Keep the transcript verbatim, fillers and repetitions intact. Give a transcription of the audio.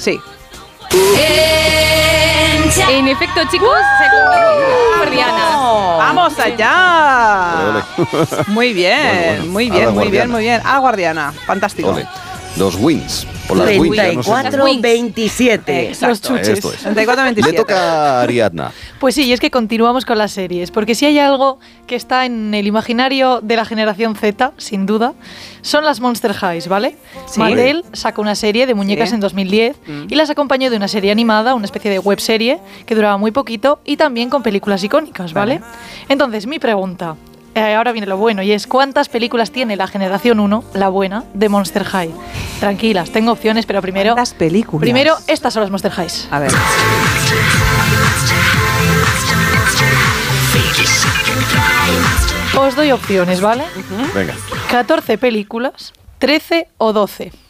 Sí. En efecto, chicos, se combinó guardianas. ¡Vamos allá! Muy bien, Bueno, bueno. muy A bien, la muy bien, guardiana. muy bien. A Guardiana, fantástico. Ole. Los wins. O las wins. treinta ya y no sé cuatro cómo. veintisiete. Exacto. Los chuches. Esto es. treinta y cuatro Le veintisiete. toca a Ariadna. Pues sí, y es que continuamos con las series, porque si hay algo que está en el imaginario de la generación Z, sin duda, son las Monster Highs, ¿vale? Sí. Mattel sacó una serie de muñecas Sí. en dos mil diez Mm. y las acompañó de una serie animada, una especie de webserie que duraba muy poquito y también con películas icónicas, ¿vale? Vale. Entonces, mi pregunta, eh, ahora viene lo bueno, y es ¿cuántas películas tiene la generación uno, la buena, de Monster High? Tranquilas, tengo opciones, pero primero... ¿Cuántas películas? Primero, estas son las Monster Highs. A ver. Os doy opciones, ¿vale? Venga. catorce películas, trece o doce.